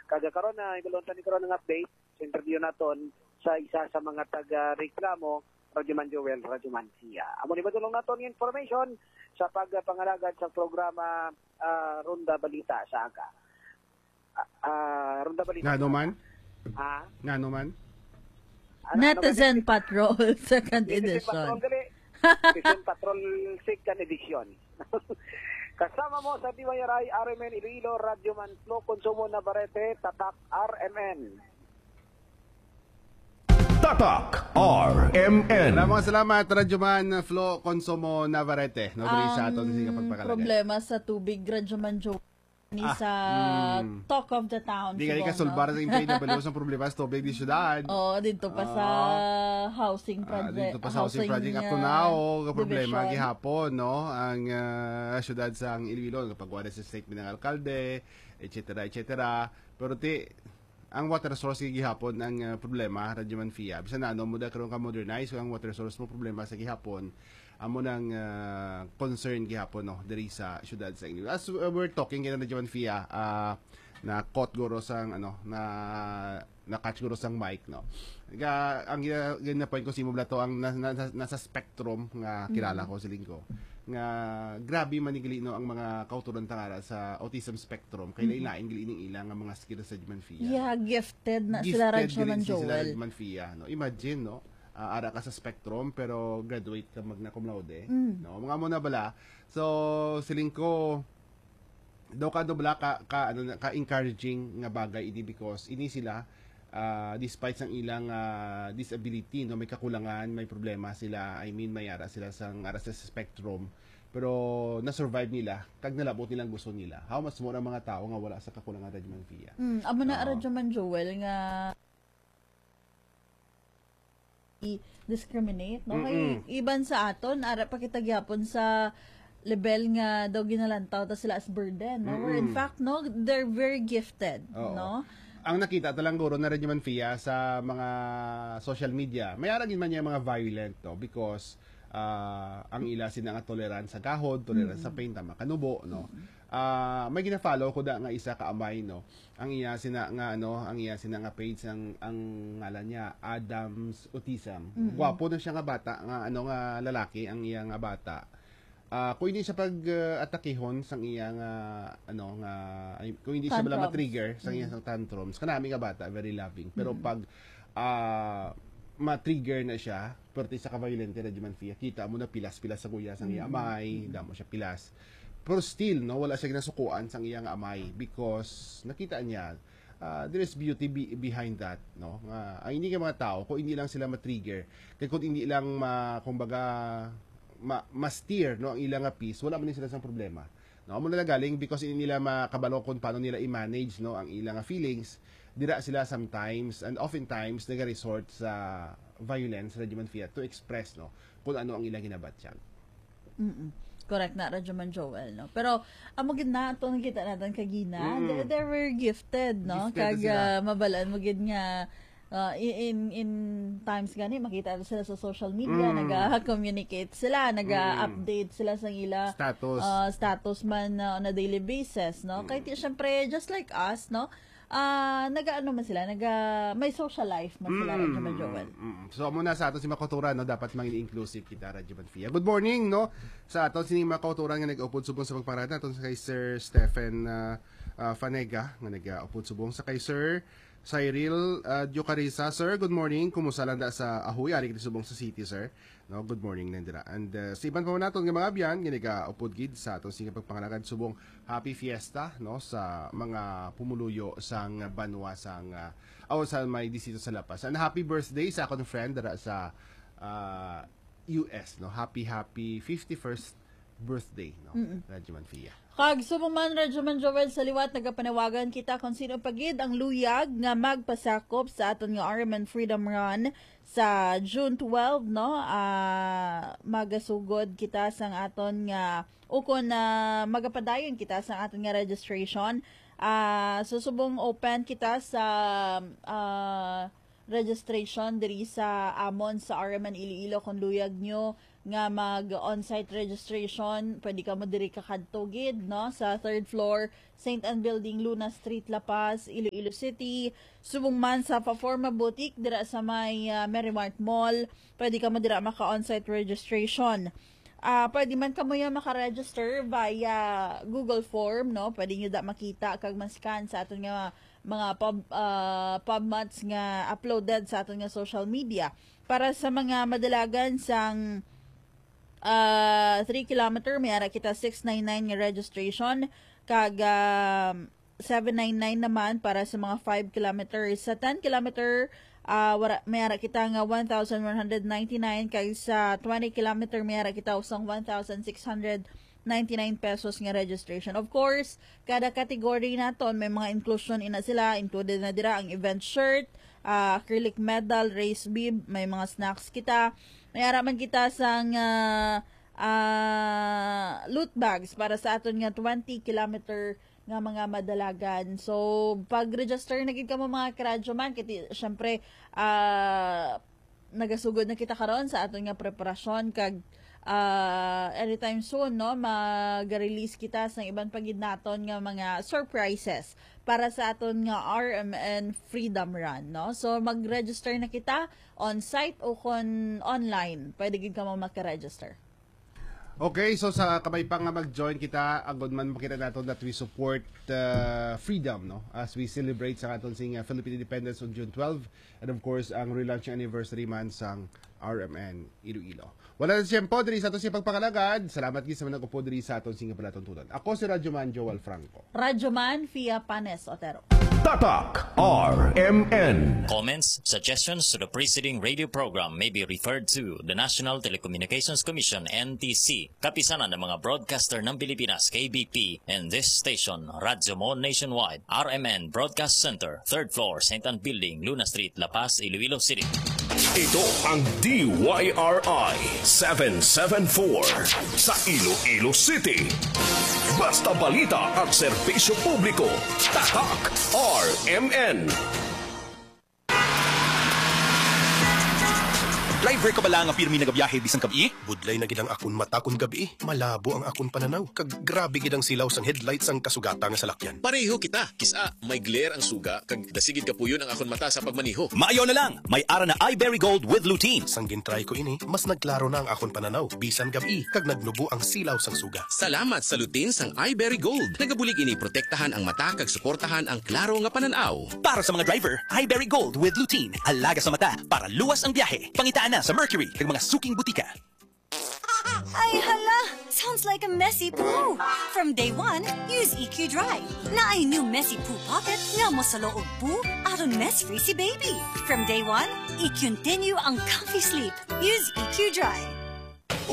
Kada karon na ibuluntan ni karon ng update sa interview naton sa isa sa mga taga-reklamo, Radyo Man Joel, Radyo Man Sia. Amo ni badulong naton ng information sa pagpangalagad sa programa Ronda Balita sa aga. Ronda Balita. Nga naman? Nga naman? Netizen Patrol, second edition. Netizen Patrol, second edition. Kasama mo sa DYRI, RMN Iloilo, Radyo Man Flo, Konsumo Navarrete, Tatak RMN. Tatak RMN. Salamat, Radyo Man Flo, Konsumo Navarrete. Sa ato sa pagpakalagay. Problema sa tubig, Radyo Man Joe. Sa talk of the town. Di ka sulbar sa impay na balibos ang problema sa tubig di syudad. Dito pa sa housing project. Dito pa sa housing project up to now, problema gihapon, no? Ang syudad sa Iloilo kapag wala sa statement ng alkalde, etc. Pero ang water source gihapon ang problema, Radyo Man Fia. Bisan na mo da karon ka modernize ang water source mo problema sa gihapon. Amo nang concern gihapon no diri sa syudad sa Iloilo. As we're talking kina Radyo Man Fia, na caught guro sang na catch guro sang mic no. Ang na point ko si mo blato ang nasa spectrum nga kilala ko siling ko. Nga grabe manigili no ang mga kauturan tangara sa autism spectrum kay lain gilining ilang nga mga skills sa Radyo Man Fia. Yeah, gifted na sila Radyo Man Joel. Sila Radyo Man Fia no. Imagine no. Ara ka sa spectrum pero graduate ka magna cum laude no mga mo na bala so siling ko daw ka bala ka encouraging nga bagay ini because ini sila despite sang ilang disability no may kakulangan may problema sila may ara sila sang ara sa spectrum pero na-survive nila kag nalabot nilang gusto nila how much more ang mga tao nga wala sa kakulangan Radyo Man Fia amo na Radyo Man Joel nga discriminate no kay iban sa aton ara pa kita gyapon sa level nga daw ginalantaw ta sila as burden no where in fact no they're very gifted no ang nakita talang guro na Radyo Man Fia sa mga social media may aragin man niya mga violent no because ang ila sina nga tolerance sa kahod tolerance sa pain tama kanubo no may gina-follow ko da nga isa ka amay no ang iya sina nga page ang ngalan niya Adams Autism gwapo na siya nga bata nga nga lalaki ang iya nga bata kung hindi siya pag-atakihon sang iya nga kung hindi siya bala ma-trigger sang iya sang tantrums kanami nga bata very loving pero pag ma-trigger na siya perti sa ka-violent na Radyo Man Fia kita mo na pilas sa kuya sang iya amay damo siya pilas pero still no wala siya ginasukuan sang iyang amay because nakita niya there is beauty behind that no ang hindi nga mga tao kung hindi lang sila ma-trigger kaya kung hindi lang kumbaga ma-steer no ang ilang piece wala man sila sang problema no amo na galing because hindi nila makabalo kung paano nila i-manage no ang ilang feelings dira sila sometimes and oftentimes nag-resort sa violence Radyo Man Fia to express no kung ano ang ilang ginabatyag. Correct na Radyo Man Joel no pero amo gid na to nakita natin kagina they were gifted no kag mabalaan mo gid nga in times gani makita sila sa social media naga-communicate sila naga-update sila sa ila status man on a daily basis no kay syempre just like us no nagaano man sila, may social life man sila Radyo Man Joel. So muna sa ato si Makotura no dapat maging inclusive kita Radyo Man Fia. Good morning no sa ato sining Makotura nga nag-upod subong sa pagparada naton sa kay Sir Stephen Fanega nga nag-upod subong sa kay Sir Cyril Diocarisa. Sir, good morning. Kumusta lang da sa Ahoy ari kiti subong sa city sir. No, good morning nandira. And sa iban pa naton nga mga abyan nga nag-upod gid sa aton sing pagpangalagad subong happy fiesta no sa mga pumuluyo sang banwa sang sa may disito sa Lapas. And happy birthday sa akong friend dara sa US no. Happy 51st birthday no. Radyo Man Fia. Kag sumuman Radyo Man Joel sa liwat nagapanawagan kita kung sino pagid ang luyag nga magpasakop sa aton nga RMN Freedom Run sa June 12 no magasugod kita sang aton nga ukon na magapadayon kita sa aton nga registration susubong open kita sa registration diri sa amon sa RMN Iloilo kung luyag nyo nga mag-on-site registration, pwede ka mo diri kakadtogid, no? Sa 3rd floor, St. Anne Building, Luna Street, La Paz, Iloilo City. Subong man sa Paforma Boutique, dira sa may Merrimart Mall, pwede ka mo dira maka-on-site registration. Pwede man ka mo yung maka-register via Google Form, no? Pwede nyo da makita kag man-scan sa aton nga mga PubMats nga uploaded sa aton nga social media. Para sa mga madalagan sang 3 kilometer, may ara kita 699 nga registration, kag 799 naman para sa mga 5 kilometers. Sa 10 kilometer, may ara kita nga 1,199, kag sa 20 kilometer may ara kita usang 1,699 pesos nga registration. Of course, kada category naton may mga inclusion ina sila, included na dira ang event shirt, acrylic medal, race bib, may mga snacks kita. May araman kita sang loot bags para sa aton nga 20 kilometer nga mga madalagan. So, pag-register na gid ka mo mga karadyo man, kiti syempre nagasugod na kita karon sa aton nga preparasyon, kag anytime soon, no, mag-release kita sa ibang pagid naton nga mga surprises para sa aton nga RMN Freedom Run, no? So mag-register na kita on site o kon online, pwede gid ka mo maka-register. Okay, so sa kamay pa nga mag-join kita, agad man makita natin that we support freedom, no? As we celebrate sa aton sing Philippine Independence on June 12, and of course ang relaunch anniversary man sang RMN Iloilo. Wala na siyempo diri sa aton sing pagpakalagad. Salamat gid sa mga nagupo diri sa aton sing palatuntunan. Ako si Radyoman Joel Franco. Radyoman Fia Panes Otero. Tatak RMN. Comments, suggestions to the preceding radio program may be referred to the National Telecommunications Commission, NTC, kapisanan ng mga broadcaster ng Pilipinas, KBP, and this station, Radyo Mo Nationwide, RMN Broadcast Center, 3rd floor, St. Anne Building, Luna Street, La Paz, Iloilo City. Ito ang DYRI 774 sa Iloilo City. Basta balita at serbisyo publiko. Tatak RMN. Driver ka ba lang ang pirmi na gabiyahe bisan kabi? Budlay na gid ang akon mata kun gabi. Malabo ang akon pananaw. Kag grabe gid ang silaw sang headlights ang kasugata nga salakyan. Pareho kita. Kisa, may glare ang suga. Kag dasigid ka puyon ang akon mata sa pagmaniho. Maayaw na lang. May ara na iBerry Gold with lutein. Sang gintry ko ini, mas nagklaro na ang akon pananaw. Bisan gabi, kag nagnubo ang silaw sang suga. Salamat sa lutein sang iBerry Gold. Nagabulig ini protektahan ang mata kag suportahan ang klaro nga pananaw. Para sa mga driver, iBerry Gold with lutein. Alaga sa mata para luwas ang biyahe. Pangitaan na sa Mercury kag mga suking butika. Ay hala! Sounds like a messy poo. From day one, use EQ Dry. Na ay new messy poo pocket nga mo sa loob poo aron mess-free si baby. From day one, i-continue ang comfy sleep. Use EQ Dry.